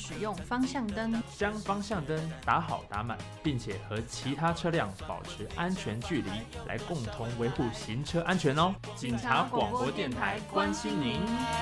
使用方向灯， 将方向灯打好打满，并且和其他车辆保持安全距离，来共同维护行车安全哦。警察广播电台关心您。